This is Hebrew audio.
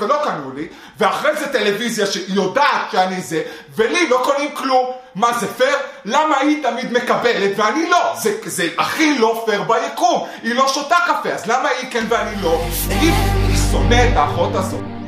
ולא קנו לי, ואחרי זה טלוויזיה שיודעת שאני זה, ולי לא קונים כלום. מה זה פייר? למה היא תמיד מקבלת ואני לא? זה הכי לא פייר ביקום. היא לא שותה קפה, אז למה היא כן ואני לא? היא שונאת האחות הזאת.